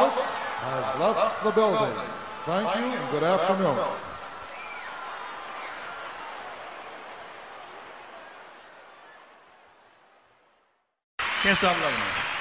office has left the building. Thank you and good afternoon. Can't stop loving you.